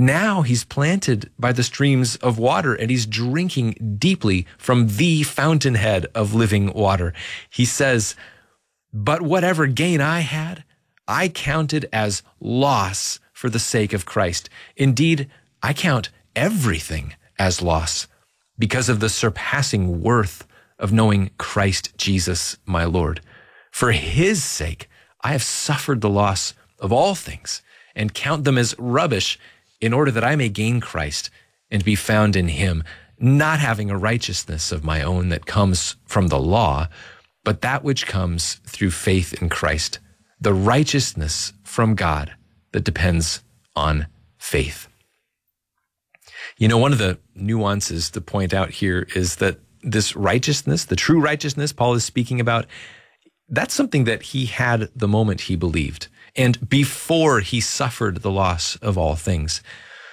Now he's planted by the streams of water and he's drinking deeply from the fountainhead of living water. He says, but whatever gain I had, I counted as loss for the sake of Christ. Indeed, I count everything as loss because of the surpassing worth of knowing Christ Jesus, my Lord. For his sake, I have suffered the loss of all things and count them as rubbish in order that I may gain Christ and be found in him, not having a righteousness of my own that comes from the law, but that which comes through faith in Christ, the righteousness from God that depends on faith. You know, one of the nuances to point out here is that this righteousness, the true righteousness Paul is speaking about, that's something that he had the moment he believed and before he suffered the loss of all things.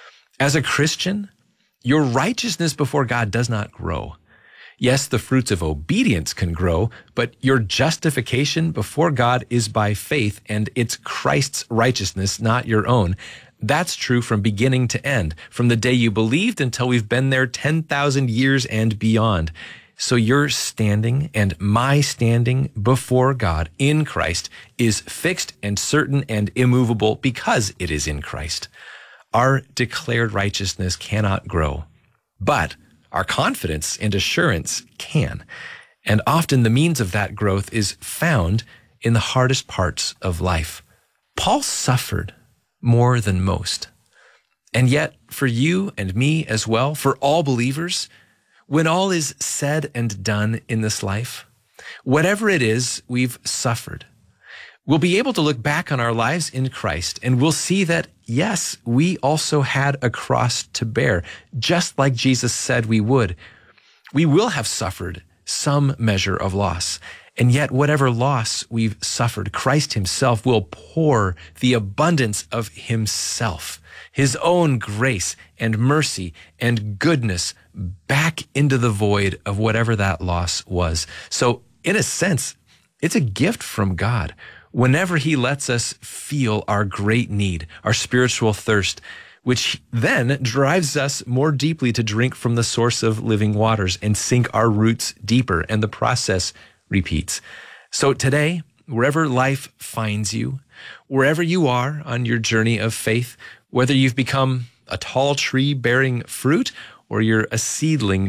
As a Christian, your righteousness before God does not grow. Yes, the fruits of obedience can grow, but your justification before God is by faith, and it's Christ's righteousness, not your own. That's true from beginning to end, from the day you believed until we've been there 10,000 years and beyond. So your standing and my standing before God in Christ is fixed and certain and immovable because it is in Christ. Our declared righteousness cannot grow, but our confidence and assurance can. And often the means of that growth is found in the hardest parts of life. Paul suffered more than most. And yet, for you and me as well, for all believers, when all is said and done in this life, whatever it is we've suffered, we'll be able to look back on our lives in Christ and we'll see that, yes, we also had a cross to bear, just like Jesus said we would. We will have suffered some measure of loss. And yet, whatever loss we've suffered, Christ himself will pour the abundance of himself, his own grace and mercy and goodness back into the void of whatever that loss was. So, in a sense, it's a gift from God. Whenever he lets us feel our great need, our spiritual thirst, which then drives us more deeply to drink from the source of living waters and sink our roots deeper, and the process repeats. So today, wherever life finds you, wherever you are on your journey of faith, whether you've become a tall tree bearing fruit or you're a seedling